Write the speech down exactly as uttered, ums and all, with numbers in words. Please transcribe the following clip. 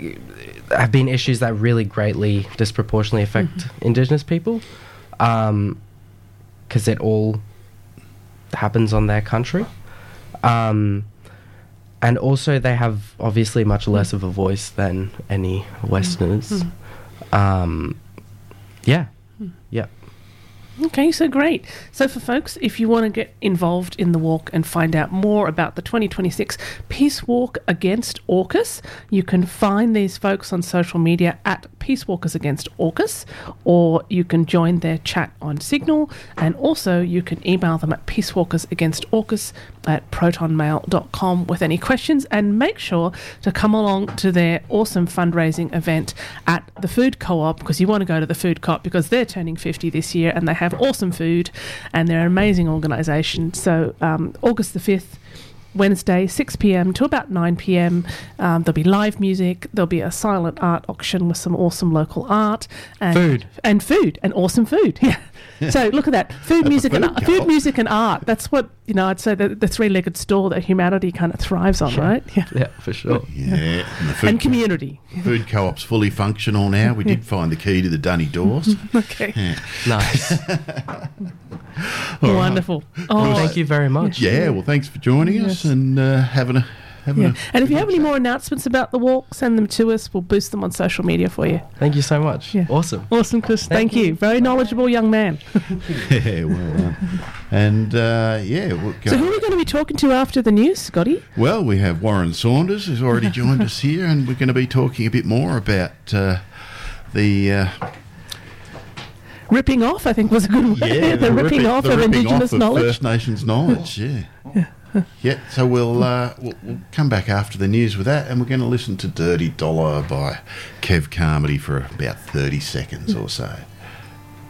have been issues that really greatly disproportionately affect mm-hmm. Indigenous people, um, because it all happens on their country. Um, and also they have obviously much less of a voice than any Westerners. Mm-hmm. Um, yeah, mm. yeah. Okay, so great. So for folks, if you want to get involved in the walk and find out more about the twenty twenty-six Peace Walk Against AUKUS, you can find these folks on social media at Peace Walkers Against AUKUS, or you can join their chat on Signal, and also you can email them at peacewalkersagainstaukus at protonmail dot com with any questions, and make sure to come along to their awesome fundraising event at the Food Co-op, because you want to go to the Food Co-op because they're turning fifty this year and they have awesome food and they're an amazing organisation. So um, August the fifth, Wednesday, six p.m. to about nine p.m. Um, there'll be live music. There'll be a silent art auction with some awesome local art and food and food and awesome food. Yeah. So look at that, food, music, and art, food, music, and art. That's what, you know. I'd say the, the three-legged stool that humanity kind of thrives on, yeah. right? Yeah, yeah, for sure. Yeah, yeah. And, the food and community. Co- food co-op's fully functional now. We did find the key to the dunny doors. Okay, yeah. Nice. Wonderful. Right. Oh, well, thank you very much. Yeah, well, thanks for joining yes. us and uh, having a. Having yeah. a and if you have any more announcements about the walk, send them to us. We'll boost them on social media for you. Thank you so much. Yeah. Awesome. Awesome, Chris. Thank, Thank you. you. Very knowledgeable young man. Yeah, well done. And, uh, yeah. We'll go. So who are we going to be talking to after the news, Scotty? Well, we have Warren Saunders, who's already joined us here, and we're going to be talking a bit more about uh, the... Uh, ripping off, I think, was a good word. Yeah, the, the ripping, ripping off the of ripping Indigenous off knowledge. Of First Nations knowledge, yeah. Yeah. Yeah, so we'll, uh, we'll we'll come back after the news with that, and we're going to listen to Dirty Dollar by Kev Carmody for about thirty seconds or so.